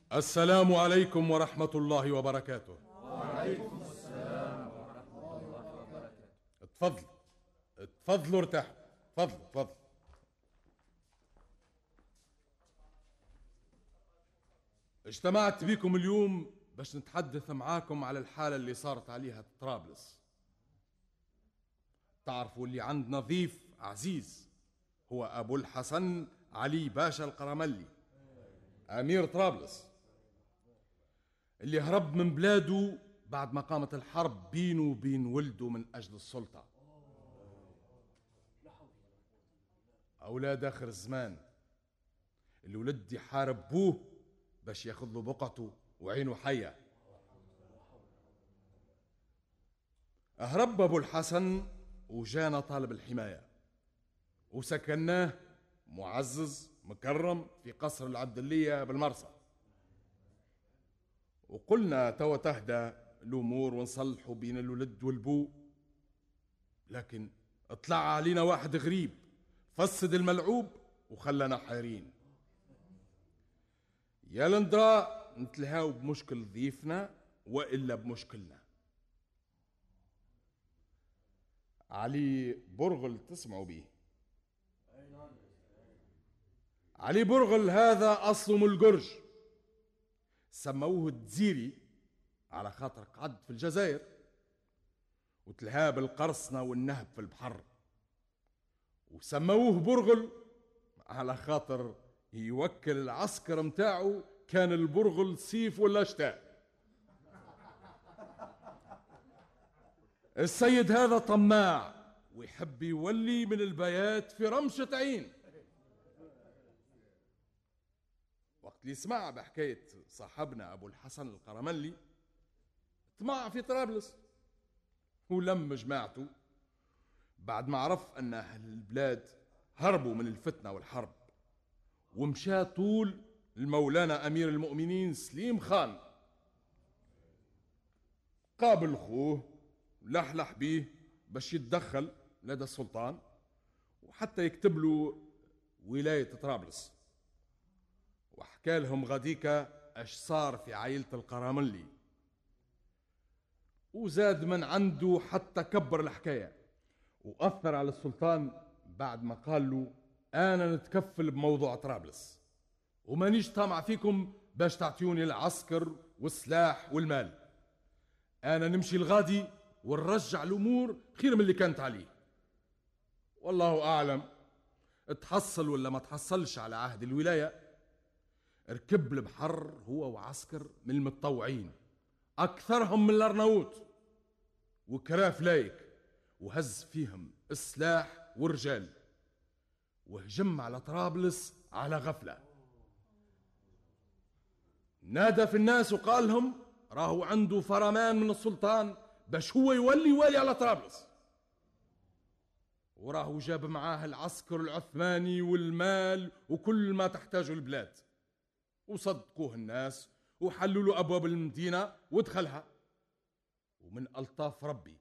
السلام عليكم ورحمة الله وبركاته. وعليكم السلام ورحمة الله وبركاته. اتفضلوا ارتاحوا. اتفضلوا. اجتمعت بكم اليوم باش نتحدث معاكم على الحالة اللي صارت عليها طرابلس. تعرفوا اللي عندنا ضيف عزيز هو أبو الحسن علي باشا القرملي أمير طرابلس، اللي هرب من بلاده بعد ما قامت الحرب بينه وبين ولده من أجل السلطة. أولاد آخر الزمان الولد يحارب بوه باش ياخذ له بقعته وعينه حية. أهرب أبو الحسن وجانا طالب الحماية وسكناه معزز مكرم في قصر العبدلية بالمرسى، وقلنا توا تهدى الأمور ونصلحوا بين الولد والبو، لكن اطلع علينا واحد غريب فسد الملعوب وخلنا حيرين. يا لندرا نتلهاو بمشكل ضيفنا وإلا بمشكلنا. علي برغل تسمعوا بيه. علي برغل هذا أصله من الجرج، سموه الدزيري على خاطر قعد في الجزائر وتلهاب القرصنة والنهب في البحر، وسموه برغل على خاطر يوكل العسكر متاعه كان البرغل صيف ولا شتاء. السيد هذا طماع ويحب يولي من البيات في رمشة عين. وقت اللي سمع بحكاية صاحبنا أبو الحسن القرملي طمع في طرابلس ولم جماعته بعد ما عرف أن أهل البلاد هربوا من الفتنة والحرب، ومشى طول المولانا أمير المؤمنين سليم خان. قابل أخوه لحلح بيه باش يتدخل لدى السلطان وحتى يكتب له ولاية طرابلس، وحكى لهم غاديكا اش صار في عائلة القراملي، وزاد من عنده حتى كبر الحكاية وأثر على السلطان بعد ما قال له أنا نتكفل بموضوع طرابلس ومانيش طامع فيكم باش تعطيوني العسكر والسلاح والمال، أنا نمشي الغادي ونرجع الأمور خير من اللي كانت عليه. والله أعلم تحصل ولا ما تحصلش على عهد الولاية. ركب البحر هو وعسكر من المتطوعين أكثرهم من الأرناوط وكراف لايك، وهز فيهم السلاح والرجال وهجم على طرابلس على غفلة. نادى في الناس وقال لهم راهو عنده فرمان من السلطان باش هو يولي والي على طرابلس، وراهو جاب معاه العسكر العثماني والمال وكل ما تحتاجه البلاد. وصدقوه الناس وحلوا له أبواب المدينة ودخلها، ومن ألطاف ربي